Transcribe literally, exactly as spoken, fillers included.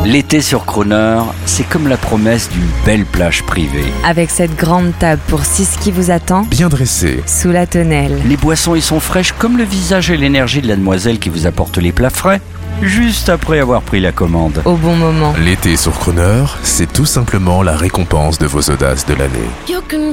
L'été sur Croner, c'est comme la promesse d'une belle plage privée. Avec cette grande table pour six qui vous attend, bien dressé, sous la tonnelle. Les boissons y sont fraîches comme le visage et l'énergie de la demoiselle qui vous apporte les plats frais, juste après avoir pris la commande. Au bon moment. L'été sur Croner, c'est tout simplement la récompense de vos audaces de l'année.